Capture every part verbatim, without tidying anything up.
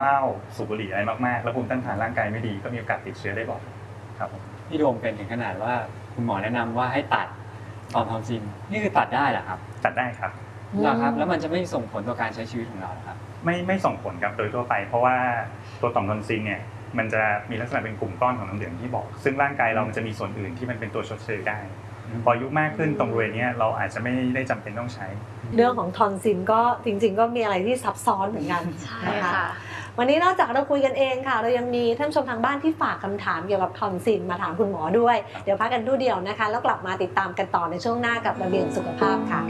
ข้าวสูบบุหรี่อะไรมากๆแล้วภูมิต้านทานร่างกายไม่ดีก็มีโอกาสติดเชื้อได้บ่อยครับพี่โดมเป็นถึงขนาดว่าคุณหมอแนะนำว่าให้ตัดต่อมทอนซิลนี่คือตัดได้เหรอครับตัดได้ครับเหรอครับแล้วมันจะไม่ส่งผลต่อการใช้ชีวิตของเราครับไม่ไม่ส่งผลครับโดยทั่วไปเพราะว่าตัวต่อมทอนซิลเนี่ยมันจะมีลักษณะเป็นกลุ่มก้อนของน้ำเหลืองที่บอกซึ่งร่างกายเรามันจะมีส่วนอื่นที่มันเป็นตัวชดเชยได้พออายุมากขึ้นตรงบริเวณนี้เราอาจจะไม่ได้จำเป็นต้องใช้เรื่องของทอนซิลก็จริงๆก็มีอะไรที่ซับซ้อนเหมือนกันใช่ค่ะวันนี้นอกจากเราคุยกันเองค่ะเรายังมีท่านผู้ชมทางบ้านที่ฝากคำถามเกี่ยวกับทอนซิลมาถามคุณหมอด้วยเดี๋ยวพักกันดูเดียวนะคะแล้วกลับมาติดตามกันต่อในช่วงหน้ากับระเบียงสุขภาพค่ะ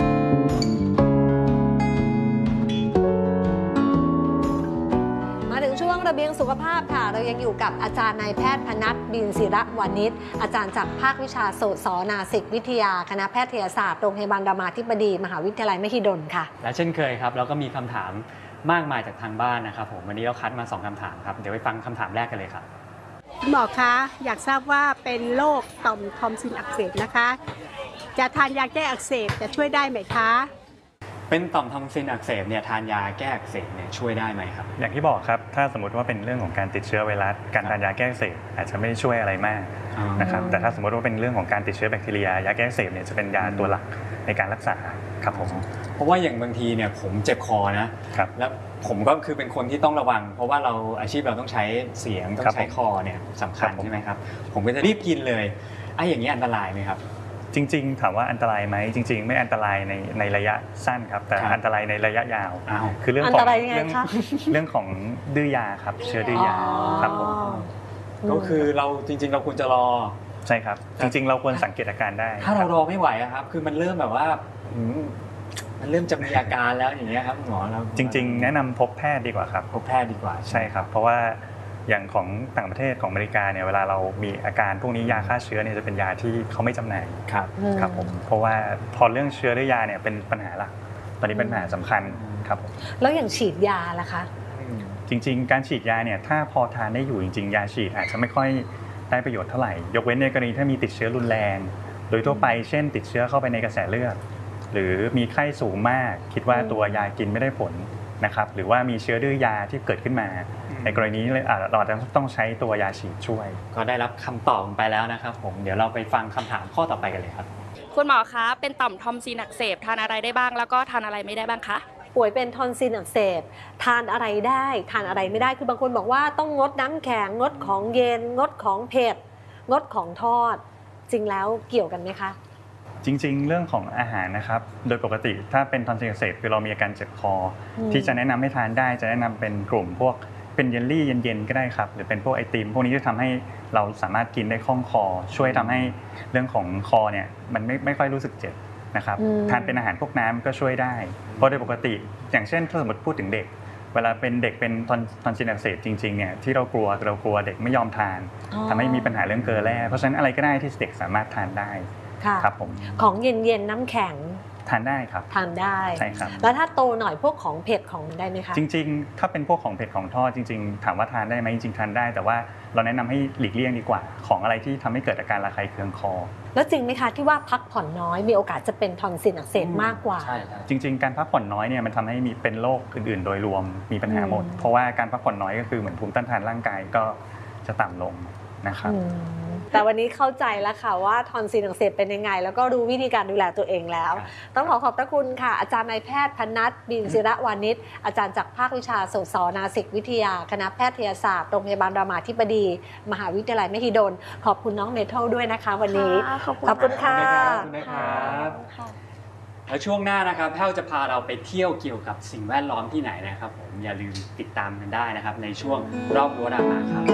มาถึงช่วงระเบียงสุขภาพค่ะเรายังอยู่กับอาจารย์นายแพทย์พนัสบินศิระวานิชอาจารย์จากภาควิชาโสตศนาสิกวิทยาคณะแพทยศาสตร์โรงพยาบาลรามาธิบดีมหาวิทยาลัยมหิดลค่ะและเช่นเคยครับเราก็มีคำถามมากมายจากทางบ้านนะครับผมวันนี้เราคัดมาสองคำถามครับเดี๋ยวไปฟังคำถามแรกกันเลยครับคุณหมอคะอยากทราบว่าเป็นโรคต่อมทอมซิลอักเสบนะคะจะทานยาแก้อักเสบจะช่วยได้ไหมคะเป็นต่อมทอมซิลอักเสบเนี่ยทานยาแก้อักเสบเนี่ยช่วยได้ไหมครับอย่างที่บอกครับถ้าสมมติว่าเป็นเรื่องของการติดเชื้อไวรัสการทานยาแก้อักเสบอาจจะไม่ได้ช่วยอะไรมากนะครับแต่ถ้าสมมติว่าเป็นเรื่องของการติดเชื้อแบคทีเรียยาแก้อักเสบเนี่ยจะเป็นยาตัวหลักในการรักษาครับผมเพราะว่าอย่างบางทีเนี่ยผมเจ็บคอนะครับแล้วผมก็คือเป็นคนที่ต้องระวังเพราะว่าเราอาชีพเราต้องใช้เสียงต้องใช้คอเนี่ยสำคัญใช่ไหมครับผมก็จะรีบกินเลยไอ้อย่างนี้อันตรายไหมครับจริงๆถามว่าอันตรายไหมจริงๆไม่อันตรายในในระยะสั้นครับแต่อันตรายในระยะยาวคือเรื่องของเรื่องเรื่องของดื้อยาครับเชื้อดื้อยาครับผมก็คือเราจริงๆเราควรจะรอใช่ครับจริงๆเราควรสังเกตอาการได้ถ้าเรารอไม่ไหวครับคือมันเริ่มแบบว่ามันเริ่มจะมีอาการแล้วอย่างเงี้ยครับหมอเราจริงๆแนะนำพบแพทย์ดีกว่าครับพบแพทย์ดีกว่าใช่ครับเพราะว่าอย่างของต่างประเทศของอเมริกาเนี่ยเวลาเรามีอาการพวกนี้ยาฆ่าเชื้อเนี่ยจะเป็นยาที่เขาไม่จำหน่ายครับครับผมเพราะว่าพอเรื่องเชื้อด้วยยาเนี่ยเป็นปัญหาหลักตอนนี้เป็นปัญหาสำคัญครับผมแล้วอย่างฉีดยาล่ะคะจริงๆการฉีดยาเนี่ยถ้าพอทานได้อยู่จริงๆยาฉีดอาจจะไม่ค่อยได้ประโยชน์เท่าไหร่ยกเว้นในกรณีถ้ามีติดเชื้อรุนแรงโดยทั่วไปเช่นติดเชื้อเข้าไปในกระแสเลือดหรือมีไข้สูงมากคิดว่าตัวยากินไม่ได้ผลนะครับหรือว่ามีเชื้อดื้อยาที่เกิดขึ้นมาในกรณีนี้เราจะต้องใช้ตัวยาฉีดช่วยก็ได้รับคำตอบไปแล้วนะครับผมเดี๋ยวเราไปฟังคำถามข้อต่อไปกันเลยครับคุณหมอคะเป็นต่อมทอมซิลอักเสบทานอะไรได้บ้างแล้วก็ทานอะไรไม่ได้บ้างคะป่วยเป็นทอนซิลอักเสบทานอะไรได้ทานอะไรไม่ได้คือบางคนบอกว่าต้องงดน้ำแข็งงดของเย็นงดของเผ็ดงดของทอดจริงแล้วเกี่ยวกันไหมคะจริงๆเรื่องของอาหารนะครับโดยปกติถ้าเป็นทอนซิลอักเสบคือเรามีอาการเจ็บคอที่จะแนะนำให้ทานได้จะแนะนำเป็นกลุ่มพวกเป็นเยลลี่เย็นๆก็ได้ครับหรือเป็นพวกไอติมพวกนี้จะทำให้เราสามารถกินได้คล่องคอช่วยทำให้เรื่องของคอเนี่ยมันไม่ไม่ค่อยรู้สึกเจ็บนะครับทานเป็นอาหารพวกน้ำก็ช่วยได้เพราะโดยปกติอย่างเช่นถ้าสมมติพูดถึงเด็กเวลาเป็นเด็กเป็นทอนซิลอักเสบจริงๆเนี่ยที่เรากลัวเรากลัวเด็กไม่ยอมทานทำให้มีปัญหาเรื่องเกลือแร่เพราะฉะนั้นอะไรก็ได้ที่เด็กสามารถทานได้ครับผมของเย็นๆน้ำแข็งทานได้ครับทานได้ใช่ครับแล้วถ้าโตหน่อยพวกของเผ็ดของได้ไหมคะจริงๆถ้าเป็นพวกของเผ็ดของทอดจริงๆถามว่าทานได้ไหมจริงๆทานได้แต่ว่าเราแนะนำให้หลีกเลี่ยงดีกว่าของอะไรที่ทำให้เกิดอาการระคายเคืองคอแล้วจริงไหมคะที่ว่าพักผ่อนน้อยมีโอกาสจะเป็นทอนซิลอักเสบมากกว่าใช่จริงๆการพักผ่อนน้อยเนี่ยมันทำให้มีเป็นโรคอื่นๆโดยรวมมีปัญหาหมดเพราะว่าการพักผ่อนน้อยก็คือเหมือนภูมิต้านทานร่างกายก็จะต่ำลงนะครับแต่วันนี้เข้าใจแล้วค่ะว่าทอนซิลอักเสบเป็นยังไงแล้วก็รู้วิธีการดูแลตัวเองแล้วต้องขอขอบพระคุณค่ะอาจารย์นายแพทย์พนัสบินศิระวานิชอาจารย์จากภาควิชาโสตศนาสิกวิทยาคณะแพทยศาสตร์โรงพยาบาลรามาธิบดีมหาวิทยาลัยมหิดลขอบคุณน้องเมทัลด้วยนะคะวันนี้ขอบคุณค่ะขอบคุณนะครับแล้วช่วงหน้านะครับแพทย์จะพาเราไปเที่ยวเกี่ยวกับสิ่งแวดล้อมที่ไหนนะครับผมอย่าลืมติดตามกันได้นะครับในช่วงรอบรั้วรามาครับ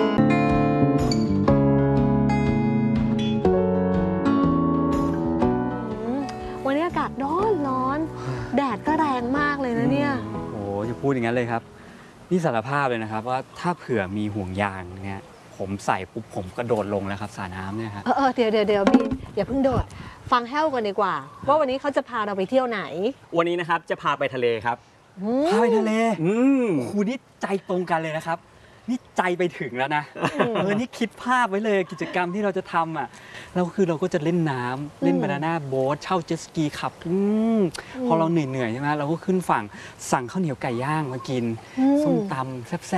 วันนี้อากาศร้อนร้อนแดดก็แรงมากเลยนะเนี่ยโอ้จะพูดอย่างนั้นเลยครับนี่สารภาพเลยนะครับว่าถ้าเผื่อมีห่วงยางเนี่ยผมใส่ปุ๊บผมกระโดดลงแล้วครับสระน้ำเนี่ยครับเออเดี๋ยวเดี๋ยวเดี๋ยวบินอย่าเพิ่งโดดฟังแห้วกันดีกว่าว่าวันนี้เขาจะพาเราไปเที่ยวไหนวันนี้นะครับจะพาไปทะเลครับพาไปทะเลอืมครูนี่ใจตรงกันเลยนะครับนี่ใจไปถึงแล้วนะเออนี่คิดภาพไว้เลยกิจกรรมที่เราจะทำอ่ะแล้วคือเราก็จะเล่นน้ำเล่นบานาน่าโบ๊ทเช่าเจ็ตสกีขับพอเราเหนื่อยๆใช่ไหมเราก็ขึ้นฝั่งสั่งข้าวเหนียวไก่ย่างมากินส้มตำแซ่บ